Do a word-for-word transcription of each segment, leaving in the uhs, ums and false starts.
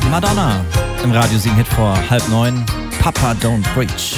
Madonna im Radio Siegen Hit vor halb neun. Papa Don't Preach.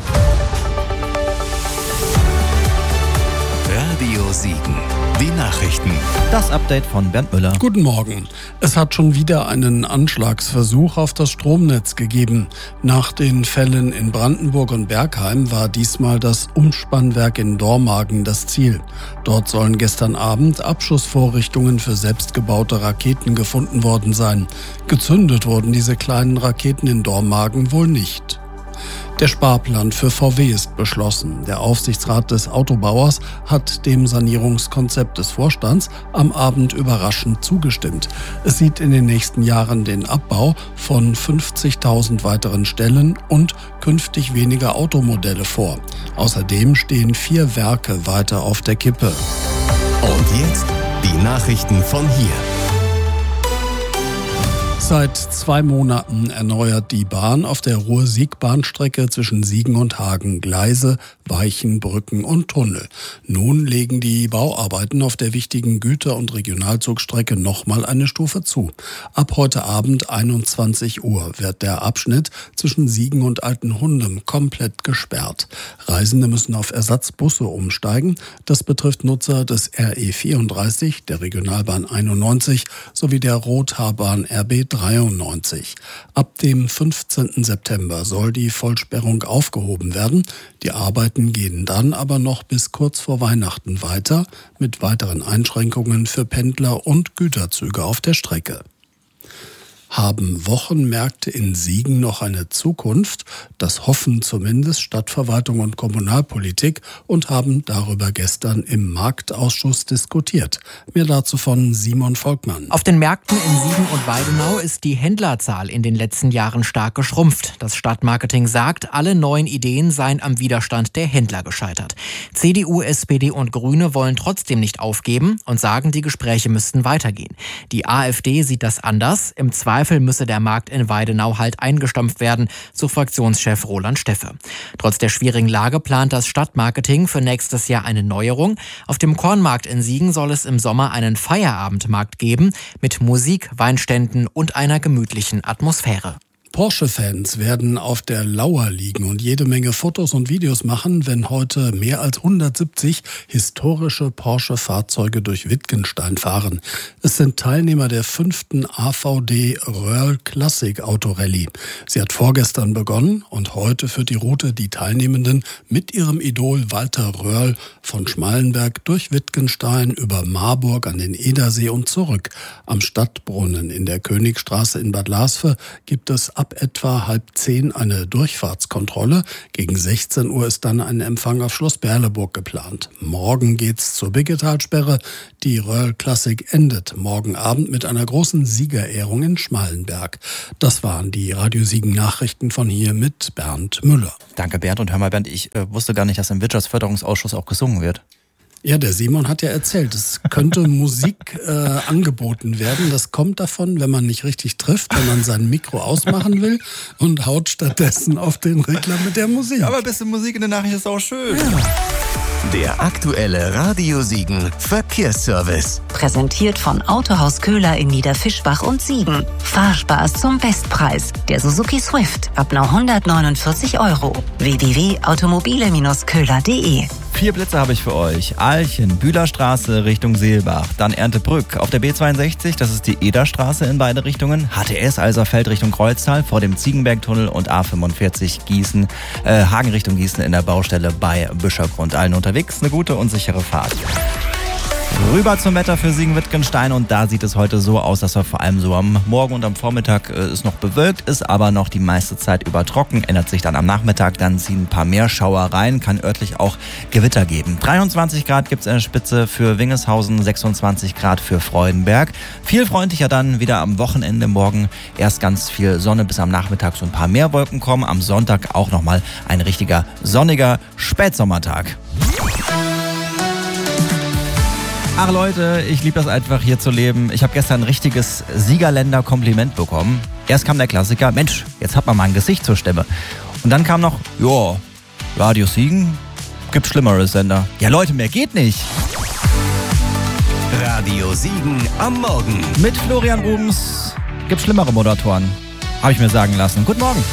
Radio Siegen. Die Nachrichten. Das Update von Bernd Müller. Guten Morgen. Es hat schon wieder einen Anschlagsversuch auf das Stromnetz gegeben. Nach den Fällen in Brandenburg und Bergheim war diesmal das Umspannwerk in Dormagen das Ziel. Dort sollen gestern Abend Abschussvorrichtungen für selbstgebaute Raketen gefunden worden sein. Gezündet wurden diese kleinen Raketen in Dormagen wohl nicht. Der Sparplan für V W ist beschlossen. Der Aufsichtsrat des Autobauers hat dem Sanierungskonzept des Vorstands am Abend überraschend zugestimmt. Es sieht in den nächsten Jahren den Abbau von fünfzigtausend weiteren Stellen und künftig weniger Automodelle vor. Außerdem stehen vier Werke weiter auf der Kippe. Und jetzt die Nachrichten von hier. Seit zwei Monaten erneuert die Bahn auf der Ruhr-Sieg-Bahnstrecke zwischen Siegen und Hagen Gleise, Weichen, Brücken und Tunnel. Nun legen die Bauarbeiten auf der wichtigen Güter- und Regionalzugstrecke nochmal eine Stufe zu. Ab heute Abend einundzwanzig Uhr wird der Abschnitt zwischen Siegen und Altenhundem komplett gesperrt. Reisende müssen auf Ersatzbusse umsteigen. Das betrifft Nutzer des R E vierunddreißig, der Regionalbahn einundneunzig sowie der Rothaarbahn R B dreiundneunzig. Ab dem fünfzehnten September soll die Vollsperrung aufgehoben werden. Die Arbeiten gehen dann aber noch bis kurz vor Weihnachten weiter mit weiteren Einschränkungen für Pendler und Güterzüge auf der Strecke. Haben Wochenmärkte in Siegen noch eine Zukunft? Das hoffen zumindest Stadtverwaltung und Kommunalpolitik und haben darüber gestern im Marktausschuss diskutiert. Mehr dazu von Simon Volkmann. Auf den Märkten in Siegen und Weidenau ist die Händlerzahl in den letzten Jahren stark geschrumpft. Das Stadtmarketing sagt, alle neuen Ideen seien am Widerstand der Händler gescheitert. C D U, S P D und Grüne wollen trotzdem nicht aufgeben und sagen, die Gespräche müssten weitergehen. Die A f D sieht das anders. Im Zweifel müsse der Markt in Weidenau halt eingestampft werden, so Fraktionschef Roland Steffe. Trotz der schwierigen Lage plant das Stadtmarketing für nächstes Jahr eine Neuerung. Auf dem Kornmarkt in Siegen soll es im Sommer einen Feierabendmarkt geben mit Musik, Weinständen und einer gemütlichen Atmosphäre. Porsche-Fans werden auf der Lauer liegen und jede Menge Fotos und Videos machen, wenn heute mehr als hundertsiebzig historische Porsche-Fahrzeuge durch Wittgenstein fahren. Es sind Teilnehmer der fünften A V D Röhrl Classic Autorallye. Sie hat vorgestern begonnen und heute führt die Route die Teilnehmenden mit ihrem Idol Walter Röhrl von Schmallenberg durch Wittgenstein über Marburg an den Edersee und zurück. Am Stadtbrunnen in der Königstraße in Bad Lasve gibt es ab etwa halb zehn eine Durchfahrtskontrolle. Gegen sechzehn Uhr ist dann ein Empfang auf Schloss Berleburg geplant. Morgen geht's zur Biggetalsperre. Die Röhrl Classic endet morgen Abend mit einer großen Siegerehrung in Schmallenberg. Das waren die Radio Siegen Nachrichten von hier mit Bernd Müller. Danke Bernd, und hör mal Bernd, ich äh, wusste gar nicht, dass im Wirtschaftsförderungsausschuss auch gesungen wird. Ja, der Simon hat ja erzählt, es könnte Musik äh, angeboten werden. Das kommt davon, wenn man nicht richtig trifft, wenn man sein Mikro ausmachen will und haut stattdessen auf den Regler mit der Musik. Aber ein bisschen Musik in der Nachricht ist auch schön. Ja. Der aktuelle Radio Siegen Verkehrsservice. Präsentiert von Autohaus Köhler in Niederfischbach und Siegen. Fahrspaß zum Bestpreis. Der Suzuki Swift ab nur hundertneunundvierzig Euro. w w w punkt automobile Bindestrich köhler punkt de. Vier Blitze habe ich für euch. Alchen, Bühlerstraße Richtung Seelbach. Dann Erntebrück auf der B zweiundsechzig, das ist die Ederstraße in beide Richtungen. H T S Alserfeld Richtung Kreuztal vor dem Ziegenbergtunnel und A fünfundvierzig Gießen, äh, Hagen Richtung Gießen in der Baustelle bei Büschergrund. Allen unterwegs eine gute und sichere Fahrt. Rüber zum Wetter für Siegen-Wittgenstein, und da sieht es heute so aus, dass wir vor allem so am Morgen und am Vormittag äh, es noch bewölkt ist, aber noch die meiste Zeit über trocken. Ändert sich dann am Nachmittag, dann ziehen ein paar mehr Schauer rein, kann örtlich auch Gewitter geben. dreiundzwanzig Grad gibt es in der Spitze für Wingeshausen, sechsundzwanzig Grad für Freudenberg. Viel freundlicher dann wieder am Wochenende. Morgen erst ganz viel Sonne, bis am Nachmittag so ein paar mehr Wolken kommen. Am Sonntag auch nochmal ein richtiger sonniger Spätsommertag. Ach Leute, ich liebe das einfach, hier zu leben. Ich habe gestern ein richtiges Siegerländer-Kompliment bekommen. Erst kam der Klassiker, Mensch, jetzt hat man mal ein Gesicht zur Stimme. Und dann kam noch, ja, Radio Siegen, gibt schlimmere Sender. Ja Leute, mehr geht nicht. Radio Siegen am Morgen. Mit Florian Rubens gibt schlimmere Moderatoren. Habe ich mir sagen lassen. Guten Morgen.